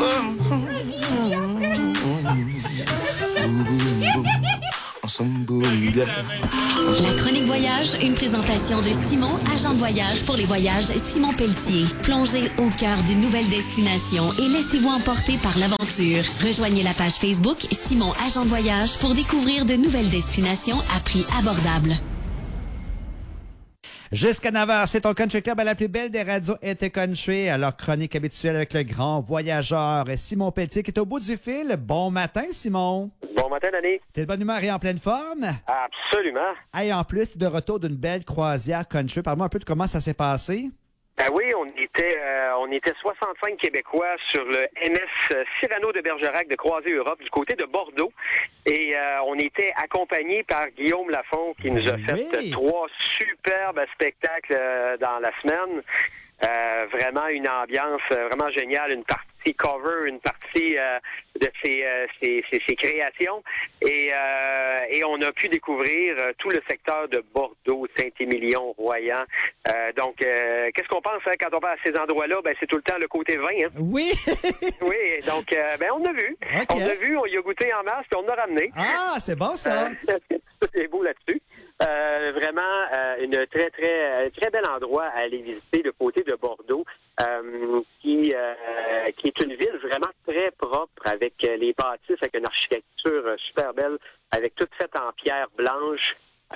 La chronique voyage, une présentation de Simon, agent de voyage pour les voyages Simon Pelletier. Plongez au cœur d'une nouvelle destination et laissez-vous emporter par l'aventure. Rejoignez la page Facebook Simon, agent de voyage pour découvrir de nouvelles destinations à prix abordable. Jusqu'à 9h, c'est ton Country Club à la plus belle des radios été country. Alors, chronique habituelle avec le grand voyageur Simon Pelletier qui est au bout du fil. Bon matin, Simon. Bon matin, Danny. T'es de bonne humeur et en pleine forme? Absolument. Hey, en plus, t'es de retour d'une belle croisière country. Parle-moi un peu de comment ça s'est passé. Ben oui, on était 65 Québécois sur le MS Cyrano de Bergerac de Croisée Europe du côté de Bordeaux. Et on était accompagnés par Guillaume Lafont qui nous a fait 3 superbes spectacles dans la semaine. Vraiment une ambiance vraiment géniale, une partie cover, une partie de ses créations. Et on a pu découvrir tout le secteur de Bordeaux, Saint-Émilion, Royan. Donc, qu'est-ce qu'on pense quand on va à ces endroits-là? Ben, c'est tout le temps le côté vin. Hein? Oui! Oui, donc, on a vu. Okay. On a vu, on y a goûté en masse, puis on en a ramené. Ah, c'est bon ça! C'est beau là-dessus. Vraiment, une très bel endroit à aller visiter, le côté de Bordeaux, qui est une ville vraiment très propre, avec les bâtisses, avec une architecture super belle, avec tout fait en pierre blanche.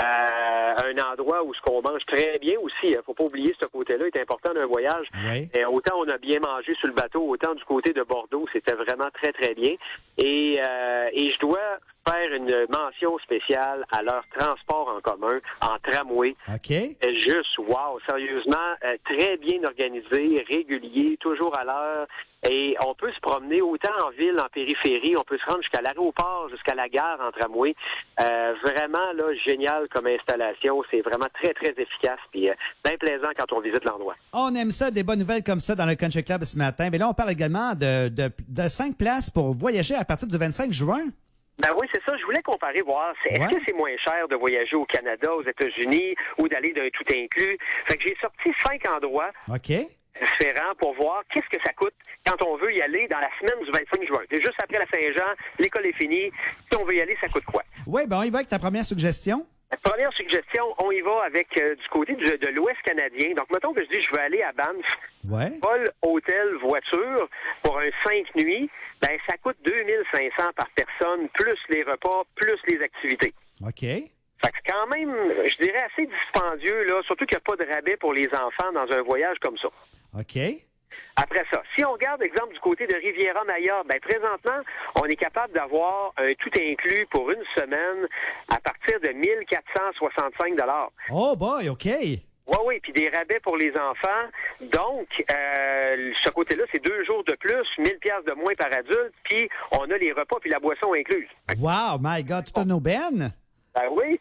Un endroit où ce qu'on mange très bien aussi. Faut pas oublier ce côté-là est important d'un voyage. Oui. Et autant on a bien mangé sur le bateau, autant du côté de Bordeaux, c'était vraiment très, très bien. Et je dois faire une mention spéciale à leur transport en commun, en tramway. OK. Juste, wow, sérieusement, très bien organisé, régulier, toujours à l'heure. Et on peut se promener autant en ville, en périphérie, on peut se rendre jusqu'à l'aéroport, jusqu'à la gare en tramway. Vraiment, là, génial comme installation. C'est vraiment très, très efficace et bien plaisant quand on visite l'endroit. On aime ça, des bonnes nouvelles comme ça dans le Country Club ce matin. Mais là, on parle également de 5 places pour voyager à partir du 25 juin. Ben oui, c'est ça. Je voulais comparer, voir, est-ce que c'est moins cher de voyager au Canada, aux États-Unis ou d'aller d'un tout inclus? Fait que j'ai sorti 5 endroits. OK. Différents pour voir qu'est-ce que ça coûte quand on veut y aller dans la semaine du 25 juin. C'est juste après la Saint-Jean, l'école est finie. Si on veut y aller, ça coûte quoi? Oui, ben on y va avec ta première suggestion. La première suggestion, on y va avec du côté de l'Ouest canadien. Donc, mettons que je dis je veux aller à Banff. Ouais. Vol, hôtel, voiture pour un 5 nuits, ben ça coûte 2500 par personne, plus les repas, plus les activités. OK. Fait que c'est quand même, je dirais, assez dispendieux, là, surtout qu'il n'y a pas de rabais pour les enfants dans un voyage comme ça. OK. Après ça, si on regarde, exemple, du côté de Riviera-Maya, ben présentement, on est capable d'avoir un tout inclus pour une semaine à partir de 1465 $. Oh boy, OK. Oui, puis des rabais pour les enfants. Donc, ce côté-là, c'est 2 jours de plus, 1000 $ de moins par adulte, puis on a les repas puis la boisson incluse. Wow, my God, tout une aubaine. Ben oui.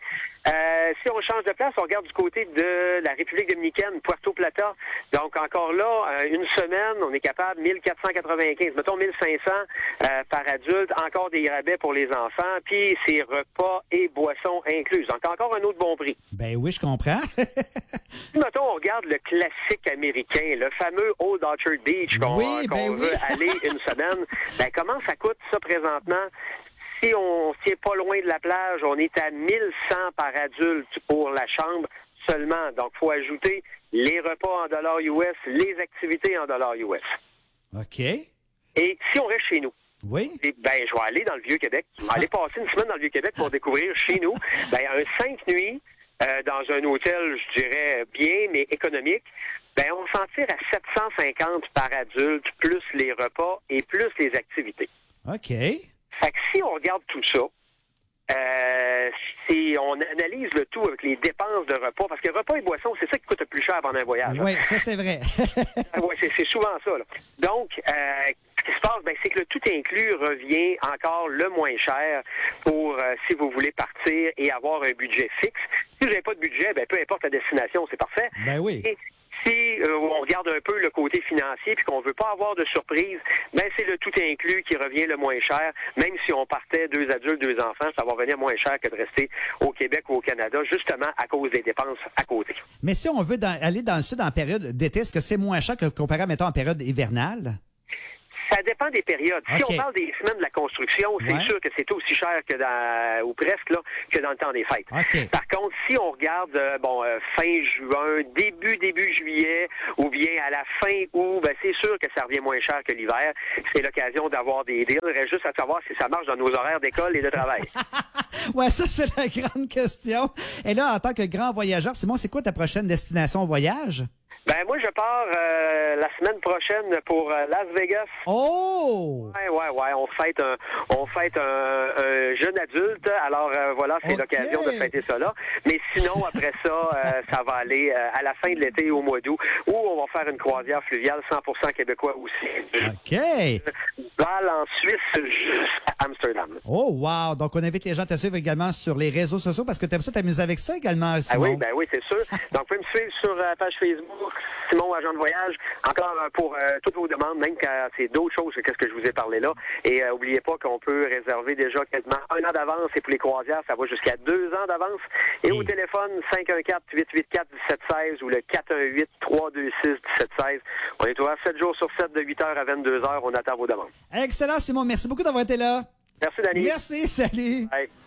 Si on change de place, on regarde du côté de la République dominicaine, Puerto Plata. Donc, encore là, une semaine, on est capable, 1495, mettons 1500 par adulte, encore des rabais pour les enfants, puis c'est repas et boissons incluses. Donc, encore un autre bon prix. Ben oui, je comprends. Si, mettons, on regarde le classique américain, le fameux Old Orchard Beach qu'on veut aller une semaine, ben comment ça coûte ça présentement? Si on est pas loin de la plage, on est à 1100 par adulte pour la chambre seulement. Donc, il faut ajouter les repas en dollars US, les activités en dollars US. OK. Et si on reste chez nous, oui. Ben, je vais aller dans le Vieux-Québec. Je vais aller passer une semaine dans le Vieux-Québec pour découvrir chez nous. Ben, un 5 nuits dans un hôtel, je dirais, bien, mais économique. Ben, on s'en tire à 750 par adulte, plus les repas et plus les activités. OK. Fait que si on regarde tout ça, si on analyse le tout avec les dépenses de repas, parce que repas et boissons, c'est ça qui coûte le plus cher pendant un voyage. Oui, ça c'est vrai. Oui, c'est souvent ça. Là. Donc, ce qui se passe, ben, c'est que le tout inclus revient encore le moins cher pour si vous voulez partir et avoir un budget fixe. Si vous n'avez pas de budget, ben, peu importe la destination, c'est parfait. Ben oui. Et si on regarde un peu le côté financier puis qu'on veut pas avoir de surprise, ben c'est le tout inclus qui revient le moins cher. Même si on partait 2 adultes, 2 enfants, ça va venir moins cher que de rester au Québec ou au Canada, justement à cause des dépenses à côté. Mais si on veut aller dans le sud en période d'été, est-ce que c'est moins cher que comparé, mettons, en période hivernale? Ça dépend des périodes. Si OK. on parle des semaines de la construction, c'est Ouais. sûr que c'est aussi cher que ou presque, là, que dans le temps des fêtes. OK. Par contre, si on regarde, fin juin, début juillet, ou bien à la fin août, ben, c'est sûr que ça revient moins cher que l'hiver. C'est l'occasion d'avoir des deals. Il reste juste à savoir si ça marche dans nos horaires d'école et de travail. Ouais, ça, c'est la grande question. Et là, en tant que grand voyageur, Simon, c'est quoi ta prochaine destination voyage? Ben, moi, je pars la semaine prochaine pour Las Vegas. Oh! Ouais. On fête un jeune adulte. Alors, voilà, c'est OK. l'occasion de fêter ça là. Mais sinon, après ça, ça va aller à la fin de l'été, au mois d'août, où on va faire une croisière fluviale 100% québécois aussi. OK. Val en Suisse jusqu'à Amsterdam. Oh, wow! Donc, on invite les gens à te suivre également sur les réseaux sociaux parce que tu aimes ça t'amuser avec ça également, Simon. Ben oui, c'est sûr. Donc, vous pouvez me suivre sur la page Facebook, Simon, agent de voyage. Encore pour toutes vos demandes, même quand c'est d'autres choses que ce que je vous ai parlé là. Et n'oubliez pas qu'on peut réserver déjà quasiment 1 an d'avance. Et pour les croisières, ça va jusqu'à 2 ans d'avance. Et au téléphone, 514-884-1716 ou le 418-326-1716. On est ouvert 7 jours sur 7 de 8h à 22h. On attend vos demandes. Excellent, Simon. Merci beaucoup d'avoir été là. Merci, Dani. Merci, salut. Bye.